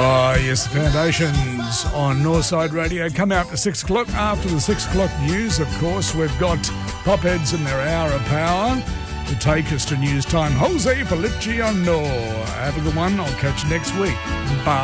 Oh, yes, the Foundations on Northside Radio. Come out to 6 o'clock. After the 6 o'clock news, of course, we've got Popheads and their Hour of Power to take us to news time. Jose Feliciano. Have a good one. I'll catch you next week. Bye.